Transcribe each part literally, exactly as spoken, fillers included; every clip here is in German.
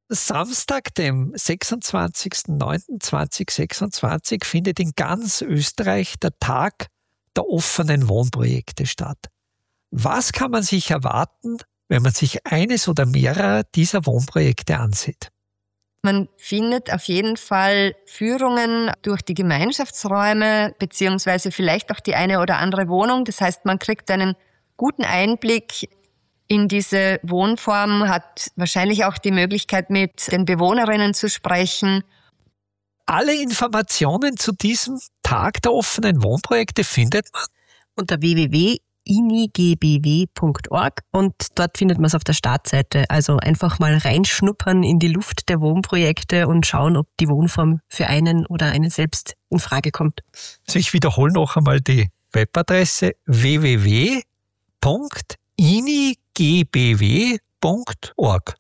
Samstag, dem sechsundzwanzigsten neunten zweitausendsechsundzwanzig, findet in ganz Österreich der Tag der offenen Wohnprojekte statt. Was kann man sich erwarten, wenn man sich eines oder mehrere dieser Wohnprojekte ansieht? Man findet auf jeden Fall Führungen durch die Gemeinschaftsräume beziehungsweise vielleicht auch die eine oder andere Wohnung. Das heißt, man kriegt einen guten Einblick in diese Wohnform, hat wahrscheinlich auch die Möglichkeit, mit den Bewohnerinnen zu sprechen. Alle Informationen zu diesem Tag der offenen Wohnprojekte findet man unter w w w punkt i n i g b w punkt org und dort findet man es auf der Startseite. Also einfach mal reinschnuppern in die Luft der Wohnprojekte und schauen, ob die Wohnform für einen oder einen selbst in Frage kommt. Also ich wiederhole noch einmal die Webadresse w w w punkt i n i g b w punkt org.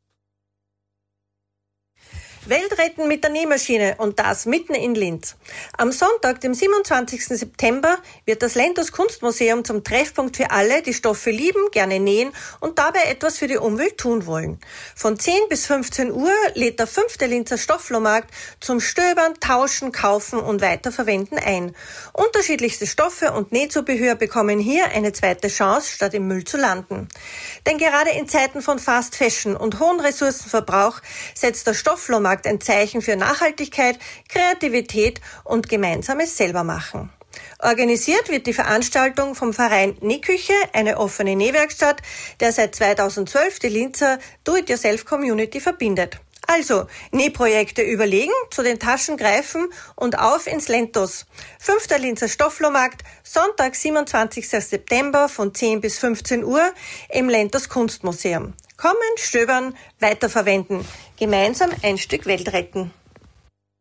Welt retten mit der Nähmaschine und das mitten in Linz. Am Sonntag, dem siebenundzwanzigsten September, wird das Lentos Kunstmuseum zum Treffpunkt für alle, die Stoffe lieben, gerne nähen und dabei etwas für die Umwelt tun wollen. Von zehn bis fünfzehn Uhr lädt der fünfte Linzer Stofflohmarkt zum Stöbern, Tauschen, Kaufen und Weiterverwenden ein. Unterschiedlichste Stoffe und Nähzubehör bekommen hier eine zweite Chance, statt im Müll zu landen. Denn gerade in Zeiten von Fast Fashion und hohen Ressourcenverbrauch setzt der Stofflohmarkt ein Zeichen für Nachhaltigkeit, Kreativität und gemeinsames Selbermachen. Organisiert wird die Veranstaltung vom Verein Nähküche, eine offene Nähwerkstatt, der seit zweitausendzwölf die Linzer Do-it-yourself-Community verbindet. Also, Nähprojekte überlegen, zu den Taschen greifen und auf ins Lentos. fünfter Linzer Stofflohmarkt, Sonntag, siebenundzwanzigsten September von zehn bis fünfzehn Uhr im Lentos Kunstmuseum. Kommen, stöbern, weiterverwenden. Gemeinsam ein Stück Welt retten.